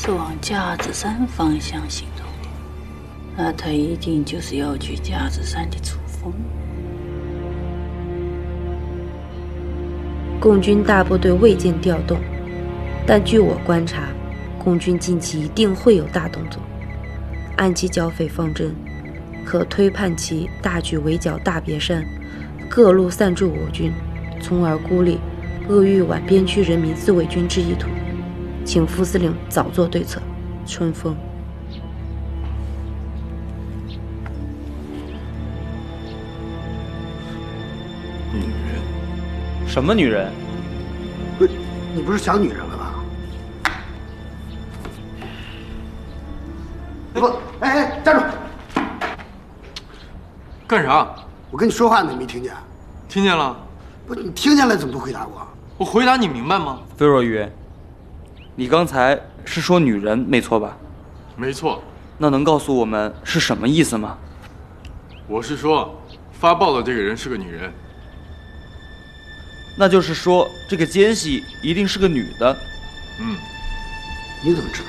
是往甲子山方向行动的，那他一定就是要去甲子山的主峰。 共军大部队未见调动，但据我观察，共军近期一定会有大动作。按其剿匪方针，可推判其大举围剿大别山，各路散驻我军，从而孤立鄂豫皖边区人民自卫军之意图，请副司令早做对策。春风。 女人？ 什么女人？ 你不是想女人了吧？不，哎，站住！ 干啥？ 我跟你说话呢，你没听见？ 听见了。 不，你听见了怎么不回答我？ 我回答你明白吗？ 费若愚，你刚才是说女人没错吧？ 没错。 那能告诉我们是什么意思吗？ 我是说，发报的这个人是个女人。 那就是说，这个奸细一定是个女的。 嗯。 你怎么知道？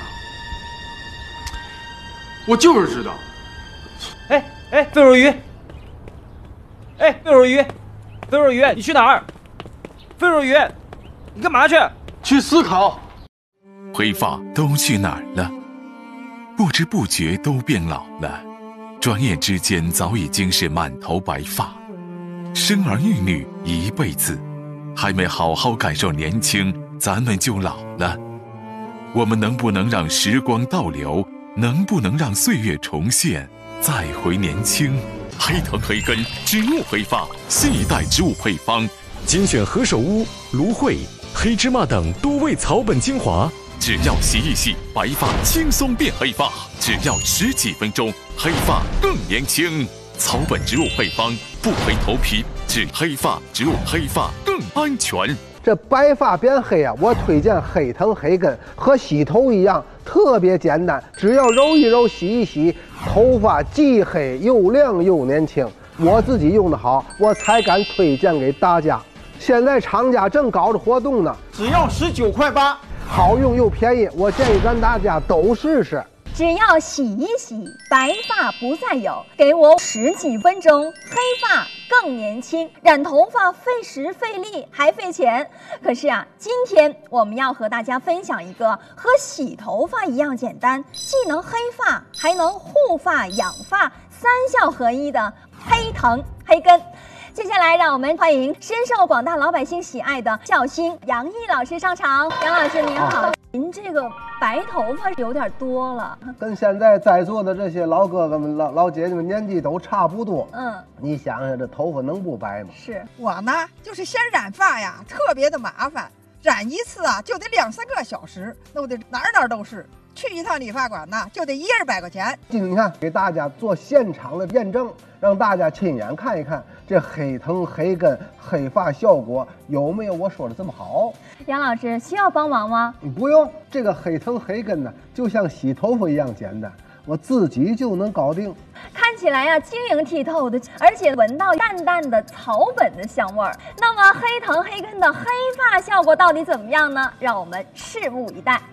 我就是知道。 哎，费若愚！哎，费若愚，费若愚，你去哪儿？费若愚，你干嘛去？ 去思考。 黑发都去哪儿了？不知不觉都变老了，转眼之间早已经是满头白发。生儿育女一辈子，还没好好感受年轻，咱们就老了。我们能不能让时光倒流？能不能让岁月重现，再回年轻？黑藤黑根植物黑发，新一代植物配方， 精选何首乌、芦荟、黑芝麻等多味草本精华， 只要洗一洗，白发轻松变黑发，只要10几分钟，黑发更年轻。草本植物配方，不黑头皮，治黑发，植物黑发更安全。 这白发变黑啊，我推荐黑藤黑根，和洗头一样，特别简单，只要揉一揉、洗一洗，头发既黑又亮又年轻。我自己用的好，我才敢推荐给大家。现在厂家正搞着活动呢， 只要19块8， 好用又便宜，我建议咱大家都试试。 只要洗一洗，白发不再有，给我10几分钟，黑发更年轻。染头发费时费力还费钱，可是啊，今天我们要和大家分享一个和洗头发一样简单，既能黑发还能护发养发3效合一的黑藤黑根。接下来，让我们欢迎深受广大老百姓喜爱的笑星杨毅老师上场。杨老师您好，您这个白头发有点多了， 跟现在在座的这些老哥哥们、老姐姐们年纪都差不多。你想想这头发能不白吗？ 是我呢，就是先染发呀，特别的麻烦，染一次啊就得2、3个小时，弄得哪儿都是。去一趟理发馆呢，就得100-200块钱。 你看，给大家做现场的验证，让大家亲眼看一看这黑藤黑根黑发效果有没有我说的这么好。 杨老师需要帮忙吗？ 不用，这个黑藤黑根呢，就像洗头发一样简单，我自己就能搞定。 看起来呀，晶莹剔透的，而且闻到淡淡的草本的香味儿。那么黑藤黑根的黑发效果到底怎么样呢？让我们拭目以待。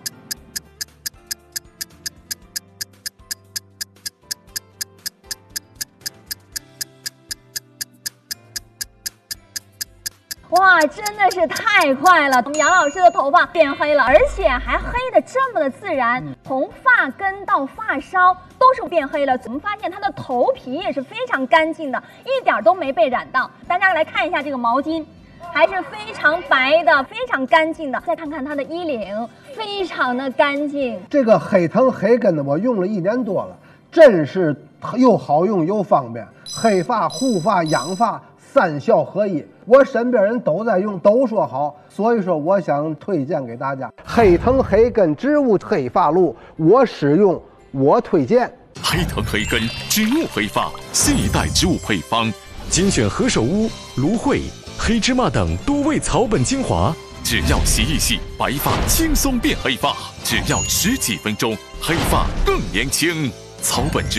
哇，真的是太快了！我们杨老师的头发变黑了，而且还黑的这么的自然，从发根到发梢都是变黑了。我们发现他的头皮也是非常干净的，一点都没被染到。大家来看一下这个毛巾，还是非常白的，非常干净的。再看看他的衣领，非常的干净。 这个黑藤黑根呢，我用了1年多了，真是又好用又方便，黑发、护发、养发3效合一。我身边人都在用，都说好，所以说我想推荐给大家黑藤黑根植物黑发露，我使用，我推荐。 黑藤黑根植物黑发，新一代植物配方， 精选何首乌、芦荟、黑芝麻等多味草本精华， 只要洗一洗，白发轻松变黑发，只要10几分钟，黑发更年轻。草本植